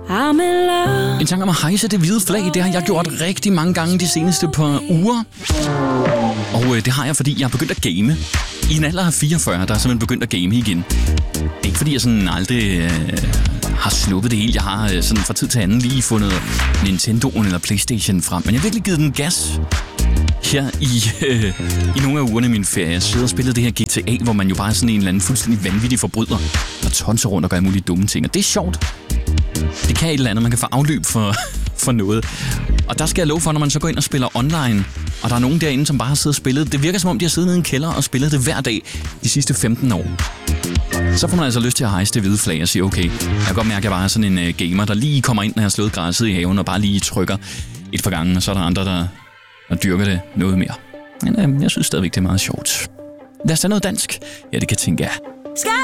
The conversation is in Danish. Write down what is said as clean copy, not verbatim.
I'm in love. En sang om at hejse det hvide flag, det har jeg gjort rigtig mange gange de seneste par uger. Og det har jeg, fordi jeg er begyndt at game. I en alder af 44, der er simpelthen begyndt at game igen. Det er ikke fordi, jeg sådan aldrig har sluppet det hele. Jeg har sådan fra tid til anden lige fundet Nintendoen eller Playstation frem. Men jeg har virkelig givet den gas her i nogle af ugerne i min ferie. Jeg sidder og spiller det her GTA, hvor man jo bare er sådan en eller anden fuldstændig vanvittig forbryder, der tonser rundt og gør mulige dumme ting. Og det er sjovt. Det kan et eller andet, man kan få afløb for noget. Og der skal jeg love for, når man så går ind og spiller online, og der er nogen derinde, som bare har siddet og spillet. Det virker som om, de har siddet nede i en kælder og spillet det hver dag de sidste 15 år. Så får man altså lyst til at hejse det hvide flag og sige, okay, jeg kan godt mærke, at jeg bare er sådan en gamer, der lige kommer ind, når jeg har slået græsset i haven, og bare lige trykker et par gange, og så er der andre, der dyrker det noget mere. Men jeg synes stadigvæk, det er meget sjovt. Lad os tage noget dansk. Ja, det kan tænke jeg.